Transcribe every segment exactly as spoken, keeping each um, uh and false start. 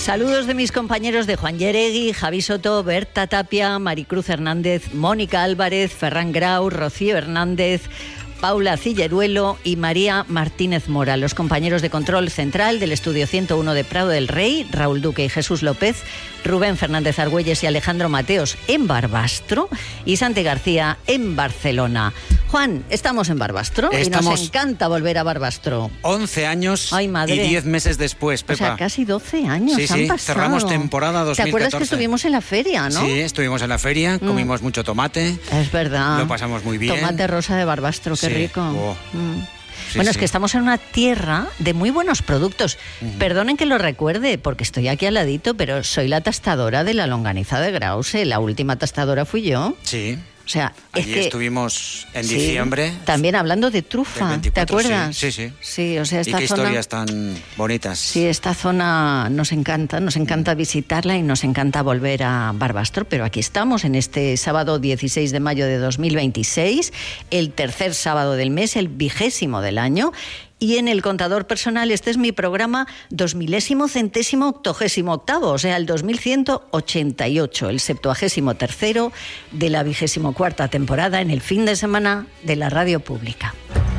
Saludos de mis compañeros de Juan Yeregui, Javi Soto, Berta Tapia, Maricruz Hernández, Mónica Álvarez, Ferran Grau, Rocío Hernández, Paula Cilleruelo y María Martínez Mora, los compañeros de control central del estudio ciento uno de Prado del Rey, Raúl Duque y Jesús López, Rubén Fernández Argüelles y Alejandro Mateos en Barbastro y Santi García en Barcelona. Juan, estamos en Barbastro estamos y nos encanta volver a Barbastro. once años Ay, madre. Y diez meses después, Pepa. O sea, casi doce años sí, han sí, pasado. Cerramos temporada dos mil catorce. ¿Te acuerdas que estuvimos en la feria, no? Sí, estuvimos en la feria, mm. comimos mucho tomate. Es verdad. Lo pasamos muy bien. Tomate rosa de Barbastro, qué sí. rico. Oh. Mm. Sí, bueno, sí. es que estamos en una tierra de muy buenos productos. Uh-huh. Perdonen que lo recuerde, porque estoy aquí al ladito, pero soy la tostadora de la longaniza de Grause. La última tostadora fui yo. Sí. O sea, allí es que estuvimos en sí, diciembre. También hablando de trufa, veinticuatro, ¿te acuerdas? Sí, sí. Sí, o sea, esta y qué zona, historias tan bonitas. Sí, esta zona nos encanta, nos encanta visitarla y nos encanta volver a Barbastro, pero aquí estamos en este sábado dieciséis de mayo de dos mil veintiséis, el tercer sábado del mes, el vigésimo del año. Y en el contador personal, este es mi programa dos milésimo centésimo octogésimo octavo, o sea, el dos mil ciento ochenta y ocho, el septuagésimo tercero de la vigésimo cuarta temporada en el fin de semana de la radio pública.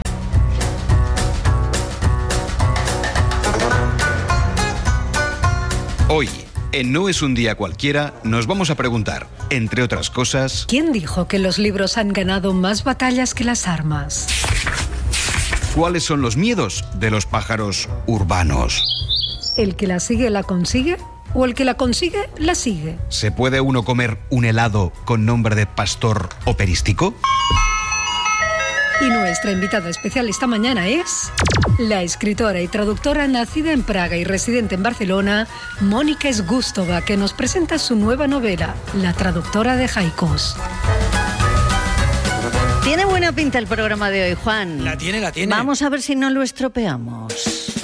Hoy, en No es un día cualquiera, nos vamos a preguntar, entre otras cosas... ¿Quién dijo que los libros han ganado más batallas que las armas? ¿Cuáles son los miedos de los pájaros urbanos? ¿El que la sigue la consigue? ¿O el que la consigue la sigue? ¿Se puede uno comer un helado con nombre de pastor o perístico? Y nuestra invitada especial esta mañana es la escritora y traductora nacida en Praga y residente en Barcelona, Mónica Sgustova, que nos presenta su nueva novela, La traductora de haikus. Tiene buena pinta el programa de hoy, Juan. La tiene, la tiene. Vamos a ver si no lo estropeamos.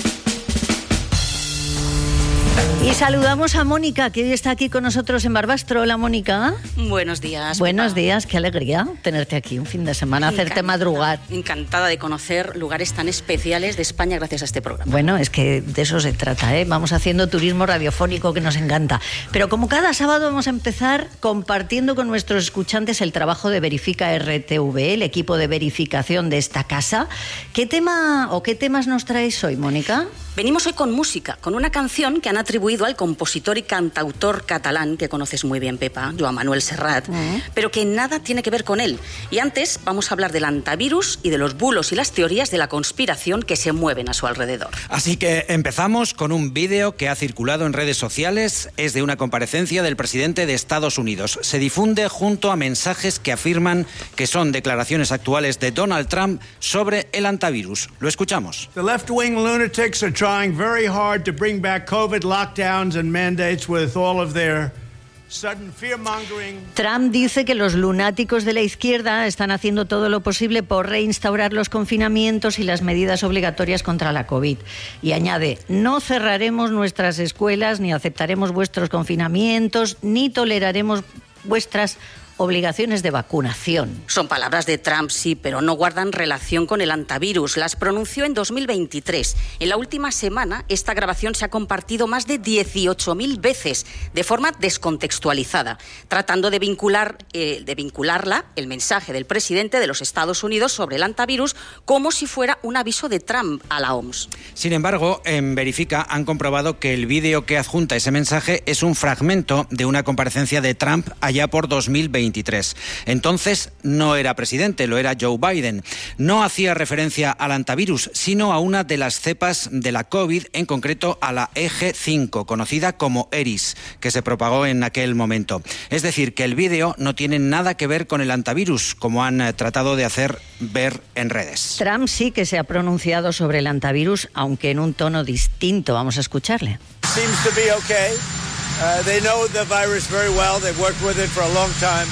Y saludamos a Mónica, que hoy está aquí con nosotros en Barbastro. Hola, Mónica. Buenos días. Buenos Pepa. días, qué alegría tenerte aquí un fin de semana, Encantada, hacerte madrugar. Encantada de conocer lugares tan especiales de España gracias a este programa. Bueno, es que de eso se trata, ¿eh? Vamos haciendo turismo radiofónico que nos encanta. Pero como cada sábado vamos a empezar compartiendo con nuestros escuchantes el trabajo de Verifica R T V, el equipo de verificación de esta casa. ¿Qué tema o qué temas nos traéis hoy, Mónica? Venimos hoy con música, con una canción que han atribuido al compositor y cantautor catalán, que conoces muy bien, Pepa, Joan Manuel Serrat, uh-huh. pero que nada tiene que ver con él. Y antes vamos a hablar del antivirus y de los bulos y las teorías de la conspiración que se mueven a su alrededor. Así que empezamos con un vídeo que ha circulado en redes sociales. Es de una comparecencia del presidente de Estados Unidos. Se difunde junto a mensajes que afirman que son declaraciones actuales de Donald Trump sobre el antivirus. Lo escuchamos. The left-wing lunatics are trying very hard to bring back COVID lockdowns and mandates with all of their sudden fear-mongering. Trump dice que los lunáticos de la izquierda están haciendo todo lo posible por reinstaurar los confinamientos y las medidas obligatorias contra la COVID. Y añade, no cerraremos nuestras escuelas, ni aceptaremos vuestros confinamientos, ni toleraremos vuestras obligaciones de vacunación. Son palabras de Trump, sí, pero no guardan relación con el antivirus. Las pronunció en dos mil veintitrés. En la última semana, esta grabación se ha compartido más de dieciocho mil veces, de forma descontextualizada, tratando de vincular, eh, de vincularla, el mensaje del presidente de los Estados Unidos sobre el antivirus, como si fuera un aviso de Trump a la O M S. Sin embargo, en Verifica han comprobado que el vídeo que adjunta ese mensaje es un fragmento de una comparecencia de Trump allá por dos mil veintitrés. Entonces no era presidente, lo era Joe Biden. No hacía referencia al antivirus, sino a una de las cepas de la COVID, en concreto a la E G cinco, conocida como Eris, que se propagó en aquel momento. Es decir, que el vídeo no tiene nada que ver con el antivirus, como han eh, tratado de hacer ver en redes. Trump sí que se ha pronunciado sobre el antivirus, aunque en un tono distinto. Vamos a escucharle. Seems to be okay. Uh, they know the virus very well. They've worked with it for a long time.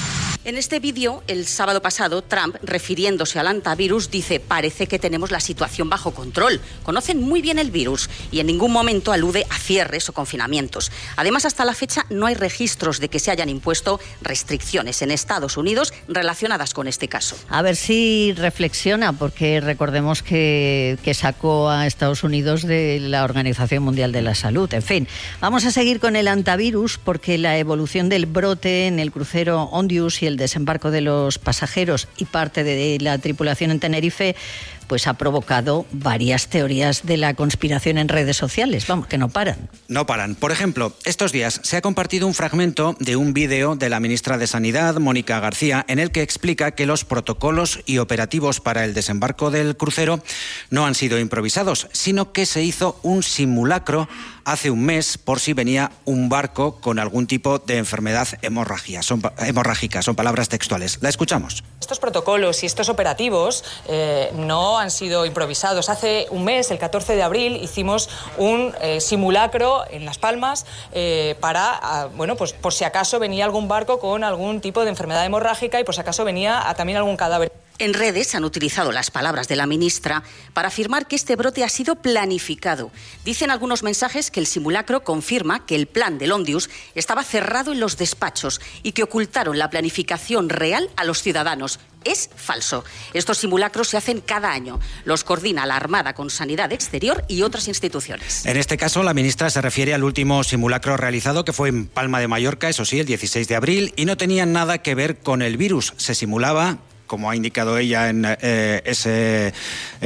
En este vídeo, el sábado pasado, Trump, refiriéndose al antivirus, dice: parece que tenemos la situación bajo control. Conocen muy bien el virus y en ningún momento alude a cierres o confinamientos. Además, hasta la fecha no hay registros de que se hayan impuesto restricciones en Estados Unidos relacionadas con este caso. A ver si reflexiona, porque recordemos que, que sacó a Estados Unidos de la Organización Mundial de la Salud. En fin, vamos a seguir con el antivirus, porque la evolución del brote en el crucero Ondius y el desembarco de los pasajeros y parte de la tripulación en Tenerife pues ha provocado varias teorías de la conspiración en redes sociales, vamos, que no paran. No paran. Por ejemplo, estos días se ha compartido un fragmento de un vídeo de la ministra de Sanidad, Mónica García, en el que explica que los protocolos y operativos para el desembarco del crucero no han sido improvisados, sino que se hizo un simulacro hace un mes por si venía un barco con algún tipo de enfermedad hemorragia. Son, hemorrágica, son palabras textuales. La escuchamos. Estos protocolos y estos operativos eh, no han sido improvisados. Hace un mes, el catorce de abril, hicimos un eh, simulacro en Las Palmas eh, para, a, bueno, pues por si acaso venía algún barco con algún tipo de enfermedad hemorrágica y por si acaso venía a, también algún cadáver. En redes han utilizado las palabras de la ministra para afirmar que este brote ha sido planificado. Dicen algunos mensajes que el simulacro confirma que el plan del Ondius estaba cerrado en los despachos y que ocultaron la planificación real a los ciudadanos. Es falso. Estos simulacros se hacen cada año. Los coordina la Armada con Sanidad Exterior y otras instituciones. En este caso, la ministra se refiere al último simulacro realizado, que fue en Palma de Mallorca, eso sí, el dieciséis de abril, y no tenía nada que ver con el virus. Se simulaba, como ha indicado ella en eh, ese